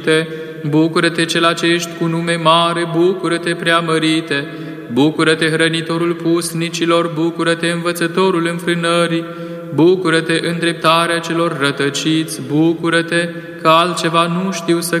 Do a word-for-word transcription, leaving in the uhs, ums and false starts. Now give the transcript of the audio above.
Bucură-te, cel ce ești cu nume mare, bucură-te, preamărite! Bucură-te, hrănitorul pusnicilor, bucură-te, învățătorul înfrânării, bucură-te, îndreptarea celor rătăciți, bucură-te, că altceva nu știu să